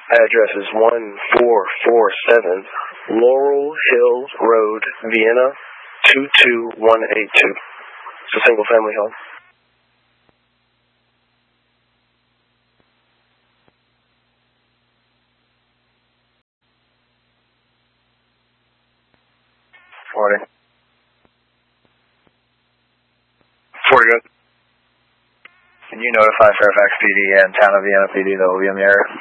Address is 1447 Laurel Hill Road, Vienna, 22182. It's a single-family home. Morning. 40 good. Can you notify Fairfax PD and Town of Vienna PD that will be in the area?